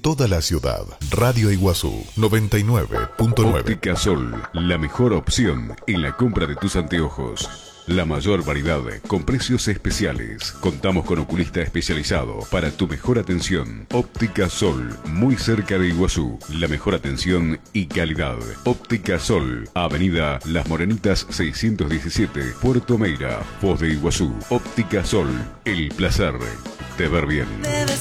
toda la ciudad. Radio Iguazú 99.9. Óptica Sol, la mejor opción en la compra de tus anteojos. La mayor variedad con precios especiales. Contamos con oculista especializado para tu mejor atención. Óptica Sol, muy cerca de Iguazú. La mejor atención y calidad. Óptica Sol, Avenida Las Morenitas 617, Puerto Meira, Foz de Iguazú. Óptica Sol, el placer de ver bien.